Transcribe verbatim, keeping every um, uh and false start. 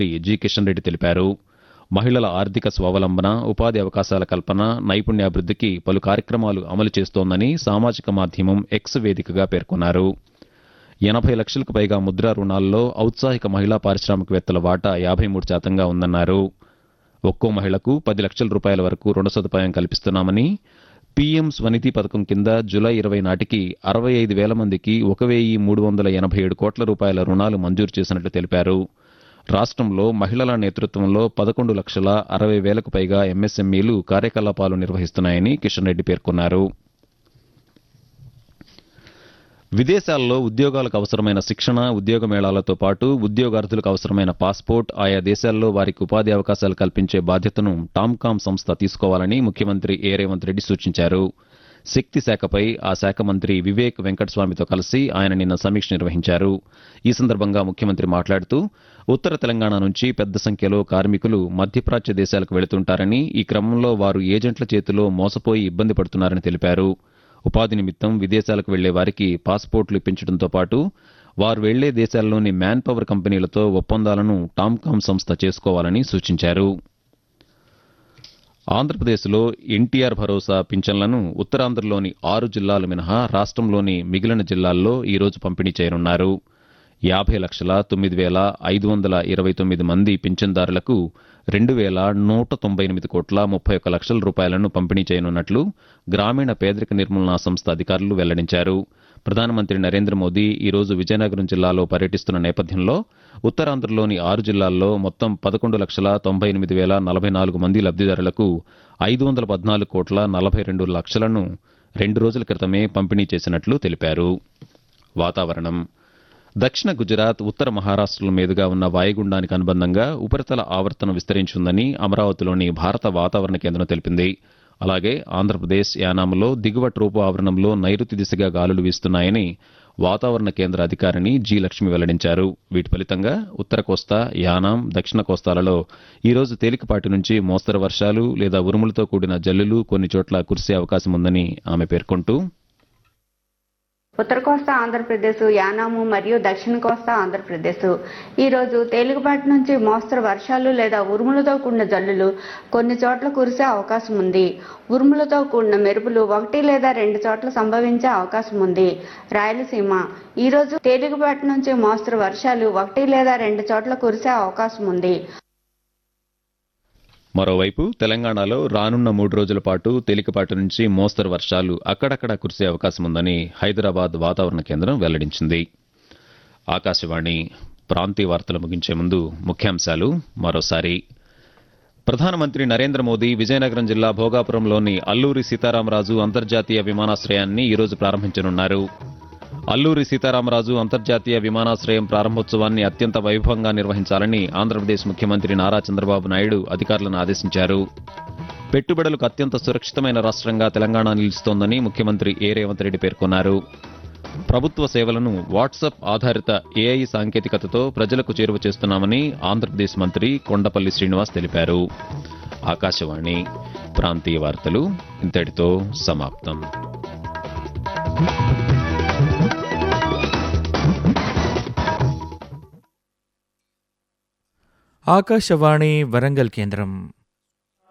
మంత్రి జి కిషన్ రెడ్డి తెలిపారు. మహిళల ఆర్థిక స్వావలంబన, ఉపాధి అవకాశాల కల్పన, నైపుణ్యాభివృద్ధికి పలు కార్యక్రమాలు అమలు చేస్తోందని సామాజిక మాధ్యమం ఎక్స్ వేదికగా పేర్కొన్నారు. ఎనభై లక్షలకు పైగా ముద్రా రుణాల్లో ఔత్సాహిక మహిళా పారిశ్రామికవేత్తల వాటా యాభై మూడు శాతంగా ఉందన్నారు. ఒక్కో మహిళకు పది లక్షల రూపాయల వరకు రుణ సదుపాయం కల్పిస్తున్నామని, పీఎం స్వనిధి పథకం కింద జులై ఇరవై నాటికి అరవై ఐదు వేల మందికి ఒక వెయ్యి మూడు వందల ఎనభై ఏడు కోట్ల రూపాయల రుణాలు మంజూరు చేసినట్లు తెలిపారు. రాష్ట్రంలో మహిళల నేతృత్వంలో పదకొండు లక్షల అరవై వేలకు పైగా ఎంఎస్ఎంఈలు కార్యకలాపాలు నిర్వహిస్తున్నాయని కిషన్ రెడ్డి పేర్కొన్నారు. విదేశాల్లో ఉద్యోగాలకు అవసరమైన శిక్షణ, ఉద్యోగ మేళాలతో పాటు ఉద్యోగార్థులకు అవసరమైన పాస్పోర్ట్, ఆయా దేశాల్లో వారికి ఉపాధి అవకాశాలు కల్పించే బాధ్యతను టామ్కామ్ సంస్థ తీసుకోవాలని ముఖ్యమంత్రి ఏ రేవంత్ రెడ్డి సూచించారు. శక్తి శాఖపై ఆ శాఖ మంత్రి వివేక్ వెంకటస్వామితో కలిసి ఆయన నిన్న సమీక్ష నిర్వహించారు. ఈ సందర్భంగా ముఖ్యమంత్రి మాట్లాడుతూ, ఉత్తర తెలంగాణ నుంచి పెద్ద సంఖ్యలో కార్మికులు మధ్యప్రాచ్య దేశాలకు వెళుతుంటారని, ఈ క్రమంలో వారు ఏజెంట్ల చేతిలో మోసపోయి ఇబ్బంది పడుతున్నారని తెలిపారు. ఉపాధి నిమిత్తం విదేశాలకు వెళ్లే వారికి పాస్పోర్ట్లు ఇప్పించడంతో పాటు వారు వెళ్లే దేశాల్లోని మ్యాన్ పవర్ కంపెనీలతో ఒప్పందాలను టామ్కామ్ సంస్థ చేసుకోవాలని సూచించారు. ఆంధ్రప్రదేశ్లో ఎన్టీఆర్ భరోసా పింఛన్లను ఉత్తరాంధ్రలోని ఆరు జిల్లాలు మినహా రాష్ట్రంలోని మిగిలిన జిల్లాల్లో ఈరోజు పంపిణీ చేయనున్నారు. యాభై లక్షల తొమ్మిది వేల ఐదు వందల ఇరవై తొమ్మిది మంది పింఛన్దారులకు రెండు వేల నూట తొంభై ఎనిమిది కోట్ల ముప్పై ఒక్క లక్షల రూపాయలను పంపిణీ చేయనున్నట్లు గ్రామీణ పేదరిక నిర్మూలనా సంస్థ అధికారులు వెల్లడించారు. ప్రధానమంత్రి నరేంద్ర మోదీ ఈరోజు విజయనగరం జిల్లాలో పర్యటిస్తున్న నేపథ్యంలో ఉత్తరాంధ్రలోని ఆరు జిల్లాల్లో మొత్తం పదకొండు లక్షల తొంభై ఎనిమిది వేల నలభై నాలుగు మంది లబ్ధిదారులకు ఐదు వందల పద్నాలుగు కోట్ల నలభై రెండు లక్షలను రెండు రోజుల క్రితమే పంపిణీ చేసినట్లు తెలిపారు. వాతావరణం. దక్షిణ గుజరాత్, ఉత్తర మహారాష్ట్రల మీదుగా ఉన్న వాయుగుండానికి అనుబంధంగా ఉపరితల ఆవర్తనం విస్తరించిందని అమరావతిలోని భారత వాతావరణ కేంద్రం తెలిపింది. అలాగే ఆంధ్రప్రదేశ్, యానాంలో దిగువ ట్రోపు ఆవరణంలో నైరుతి దిశగా గాలులు వీస్తున్నాయని వాతావరణ కేంద్ర అధికారిని జి లక్ష్మి వెల్లడించారు. వీటి ఫలితంగా ఉత్తర కోస్తా, యానాం, దక్షిణ కోస్తాలలో ఈరోజు తేలికపాటి నుంచి మోస్తరు వర్షాలు లేదా ఉరుములతో కూడిన జల్లులు కొన్ని చోట్ల కురిసే అవకాశం ఉందని ఆమె పేర్కొంటూ, ఉత్తర కోస్తా ఆంధ్రప్రదేశ్, యానాము మరియు దక్షిణ కోస్తా ఆంధ్రప్రదేశ్ ఈ రోజు తేలికపాటి నుంచి మోస్తరు వర్షాలు లేదా ఉరుములతో కూడిన జల్లులు కొన్ని చోట్ల కురిసే అవకాశం ఉంది. ఉరుములతో కూడిన మెరుపులు ఒకటి లేదా రెండు చోట్ల సంభవించే అవకాశం ఉంది. రాయలసీమ ఈ రోజు తేలికపాటి నుంచి మోస్తరు వర్షాలు ఒకటి లేదా రెండు చోట్ల కురిసే అవకాశం ఉంది. మరోవైపు తెలంగాణలో రానున్న మూడు రోజుల పాటు తేలికపాటి నుంచి మోస్తరు వర్షాలు అక్కడక్కడా కురిసే అవకాశం ఉందని హైదరాబాద్ వాతావరణ కేంద్రం వెల్లడించింది. ఆకాశవాణి ప్రాంతీయ వార్తలు ముగించే ముందు ముఖ్యాంశాలు మరోసారి. ప్రధానమంత్రి నరేంద్ర మోదీ విజయనగరం జిల్లా భోగాపురంలోని అల్లూరి సీతారామరాజు అంతర్జాతీయ విమానాశ్రయాన్ని ఈరోజు ప్రారంభించనున్నారు. అల్లూరి సీతారామరాజు అంతర్జాతీయ విమానాశ్రయం ప్రారంభోత్సవాన్ని అత్యంత వైభవంగా నిర్వహించాలని ఆంధ్రప్రదేశ్ ముఖ్యమంత్రి నారా చంద్రబాబు నాయుడు అధికారులను ఆదేశించారు. పెట్టుబడులకు అత్యంత సురక్షితమైన రాష్ట్రంగా తెలంగాణ నిలుస్తోందని ముఖ్యమంత్రి ఏ రేవంత్ రెడ్డి పేర్కొన్నారు. ప్రభుత్వ సేవలను వాట్సాప్ ఆధారిత ఏఐ సాంకేతికతతో ప్రజలకు చేరువ చేస్తున్నామని ఆంధ్రప్రదేశ్ మంత్రి కొండపల్లి శ్రీనివాస్ తెలిపారు. ఆకాశవాణి ప్రాంతీయ వార్తలు ఇంతటితో సమాప్తం. ఆకాశవాణి వరంగల్ కేంద్రం.